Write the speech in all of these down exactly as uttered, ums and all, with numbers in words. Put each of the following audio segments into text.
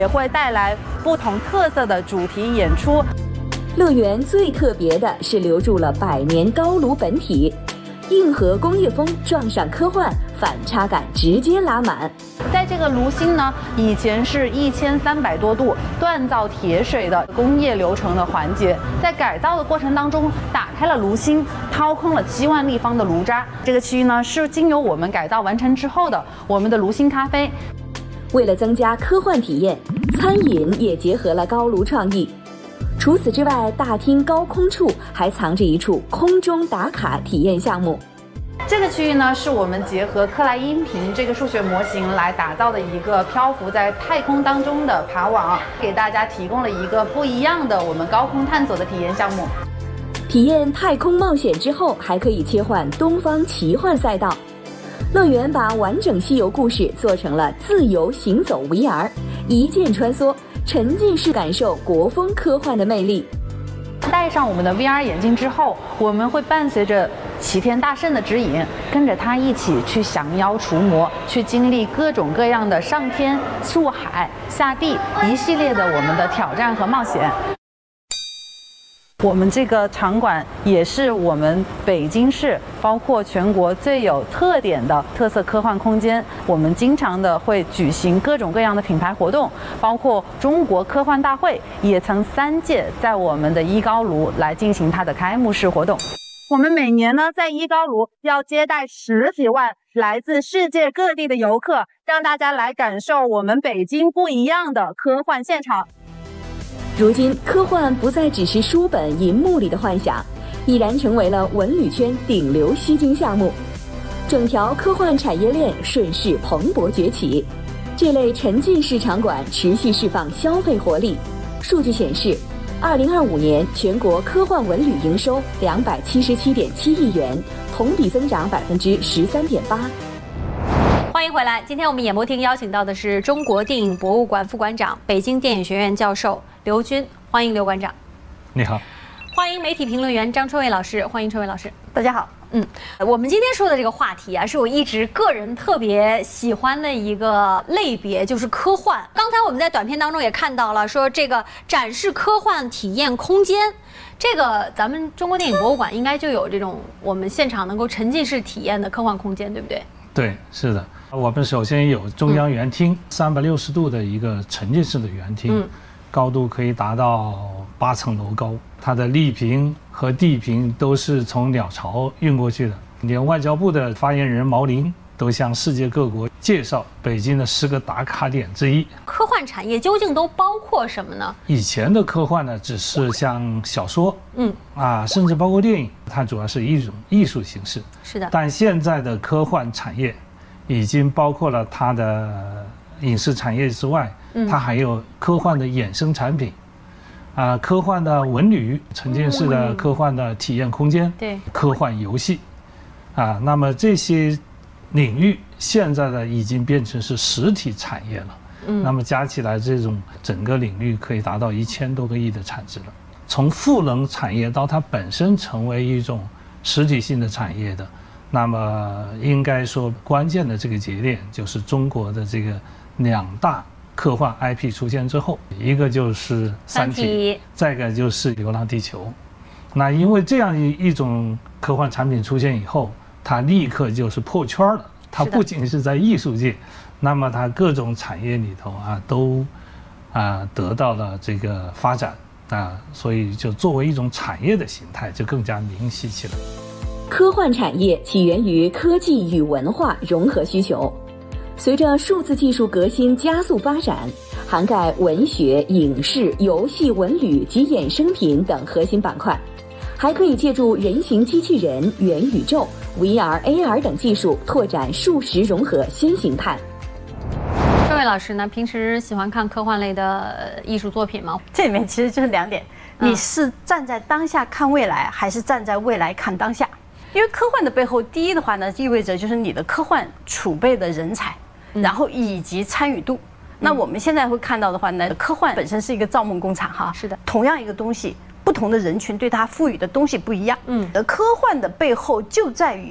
也会带来不同特色的主题演出。 乐园最特别的是留住了百年高炉本体，硬核工业风撞上科幻，反差感直接拉满。 在这个炉心呢，以前是一千三百多度锻造铁水的工业流程的环节，在改造的过程当中，打开了炉心，掏空了七万立方的炉渣。这个区域呢，是经由我们改造完成之后的我们的炉心咖啡。 为了增加科幻体验，餐饮也结合了高炉创意。除此之外，大厅高空处还藏着一处空中打卡体验项目。 这个区域呢，是我们结合克莱因瓶这个数学模型来打造的一个漂浮在太空当中的爬网，给大家提供了一个不一样的我们高空探索的体验项目。 体验太空冒险之后，还可以切换东方奇幻赛道。乐园把完整西游故事做成了自由行走 V R， 一键穿梭，沉浸式感受国风科幻的魅力。 戴上我们的 V R 眼镜之后，我们会伴随着齐天大圣的指引，跟着他一起去降妖除魔，去经历各种各样的上天、入海、下地一系列的我们的挑战和冒险。我们这个场馆也是我们北京市包括全国最有特点的特色科幻空间。我们经常的会举行各种各样的品牌活动，包括中国科幻大会也曾三届在我们的一高炉来进行它的开幕式活动。我们每年呢，在一高炉要接待十几万来自世界各地的游客，让大家来感受我们北京不一样的科幻现场。 如今，科幻不再只是书本、银幕里的幻想，已然成为了文旅圈顶流吸金项目。整条科幻产业链顺势蓬勃崛起，这类沉浸式场馆持续释放消费活力。数据显示，二零二五年全国科幻文旅营收两百七十七点七亿元，同比增长百分之十三点八。 欢迎回来，今天我们演播厅邀请到的是中国电影博物馆副馆长、北京电影学院教授刘军，欢迎刘馆长。 你好。 欢迎媒体评论员张春伟老师，欢迎春伟老师。 大家好。 嗯，我们今天说的这个话题啊，是我一直个人特别喜欢的一个类别，就是科幻。刚才我们在短片当中也看到了，说这个展示科幻体验空间，这个咱们中国电影博物馆应该就有这种我们现场能够沉浸式体验的科幻空间，对不对？ 对，是的。我们首先有中央圆厅，三百六十度的一个沉浸式的圆厅，嗯、高度可以达到八层楼高。它的立屏和地屏都是从鸟巢运过去的。连外交部的发言人毛宁都向世界各国介绍北京的十个打卡点之一。 科幻产业究竟都包括什么呢？ 以前的科幻呢，只是像小说，嗯啊，甚至包括电影，它主要是一种艺术形式。 是的。但现在的科幻产业已经包括了它的影视产业之外，嗯、它还有科幻的衍生产品。啊，科幻的文旅、沉浸式的科幻的体验空间，对，科幻游戏，啊，那么这些领域现在呢已经变成是实体产业了，嗯，那么加起来这种整个领域可以达到一千多个亿的产值了。从赋能产业到它本身成为一种实体性的产业的，那么应该说关键的这个节点就是中国的这个两大科幻 I P 出现之后，一个就是《三体》，再一个就是《流浪地球》。那因为这样一一种科幻产品出现以后，它立刻就是破圈了。它不仅是在艺术界，那么它各种产业里头啊都啊得到了这个发展啊，所以就作为一种产业的形态就更加明晰起来。 科幻产业起源于科技与文化融合需求。随着数字技术革新加速发展，涵盖文学、影视、游戏、文旅及衍生品等核心板块，还可以借助人形机器人、元宇宙、V R、A R 等技术，拓展数实融合新形态。 这位老师呢，平时喜欢看科幻类的艺术作品吗？ 这里面其实就是两点，你是站在当下看未来，还是站在未来看当下？因为科幻的背后，第一的话呢，意味着就是你的科幻储备的人才。然后以及参与度，那我们现在会看到的话呢，科幻本身是一个造梦工厂哈， 是的， 同样一个东西，不同的人群对它赋予的东西不一样，嗯，而科幻的背后就在于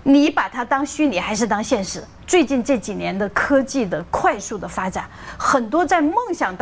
你把它当虚拟还是当现实？最近这几年的科技的快速的发展，很多在梦想当